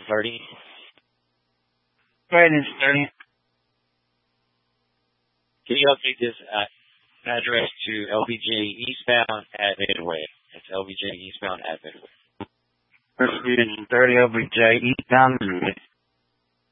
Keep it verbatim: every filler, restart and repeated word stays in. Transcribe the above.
thirty. Go ahead, Engine thirty. Can you update this uh, address to L B J eastbound at Midway? It's L B J eastbound at Midway. Engine thirty, L B J eastbound Midway.